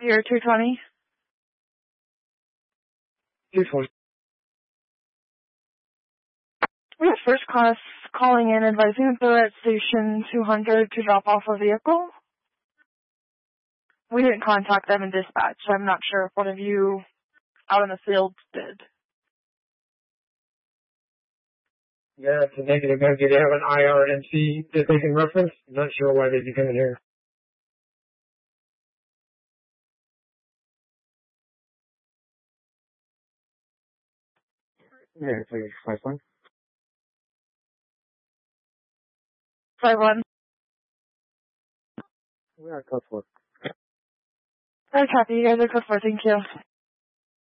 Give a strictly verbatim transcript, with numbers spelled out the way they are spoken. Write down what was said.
Pier two twenty. two twenty. We have first class calling in advising that they're at station two hundred to drop off a vehicle. We didn't contact them in dispatch, so I'm not sure if one of you out in the field did. Yeah, it's a negative. Maybe they have an I R N C that they can reference. I'm not sure why they'd be coming here. Yeah, it's like five one. five one. We are code four. Very happy. You guys are good for. Thank you.